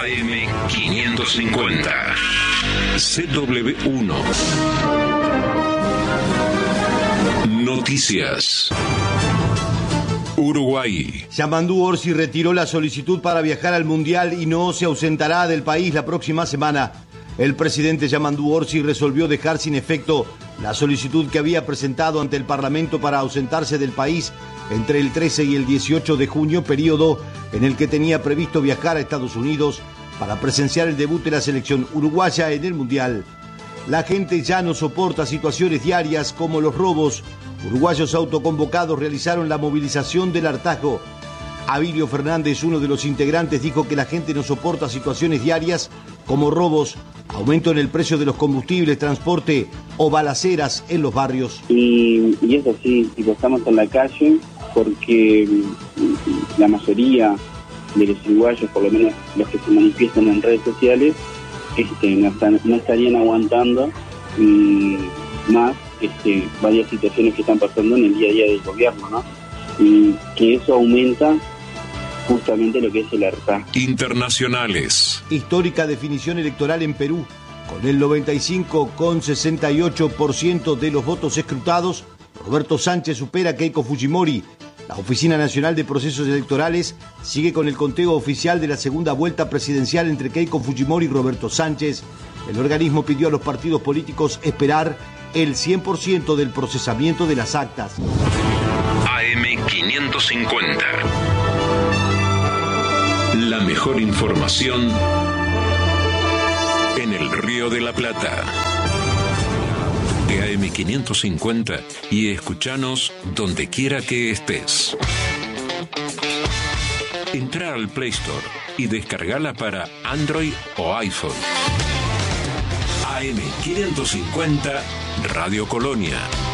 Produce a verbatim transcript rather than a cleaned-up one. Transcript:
A M quinientos cincuenta. C W uno. Noticias. Uruguay. Yamandú Orsi retiró la solicitud para viajar al Mundial y no se ausentará del país la próxima semana. El presidente Yamandú Orsi resolvió dejar sin efecto la solicitud que había presentado ante el Parlamento para ausentarse del país entre el trece y el dieciocho de junio, periodo en el que tenía previsto viajar a Estados Unidos para presenciar el debut de la selección uruguaya en el Mundial. La gente ya no soporta situaciones diarias como los robos. Uruguayos autoconvocados realizaron la movilización del hartazgo. Abilio Fernández, uno de los integrantes, dijo que la gente no soporta situaciones diarias como robos, aumento en el precio de los combustibles, transporte o balaceras en los barrios. Y, y es así, tipo, estamos en la calle porque la mayoría de los uruguayos, por lo menos los que se manifiestan en redes sociales, este, no, están, no estarían aguantando y más este, varias situaciones que están pasando en el día a día del gobierno, ¿no? Y que eso aumenta justamente lo que es el hartazgo. Internacionales. Histórica definición electoral en Perú. Con el noventa y cinco coma sesenta y ocho por ciento de los votos escrutados, Roberto Sánchez supera a Keiko Fujimori. La Oficina Nacional de Procesos Electorales sigue con el conteo oficial de la segunda vuelta presidencial entre Keiko Fujimori y Roberto Sánchez. El organismo pidió a los partidos políticos esperar el cien por ciento del procesamiento de las actas. A M quinientos cincuenta. La mejor información en el Río de la Plata. De A M quinientos cincuenta y escuchanos donde quiera que estés. Entra al Play Store y descargala para Android o iPhone. A M quinientos cincuenta Radio Colonia.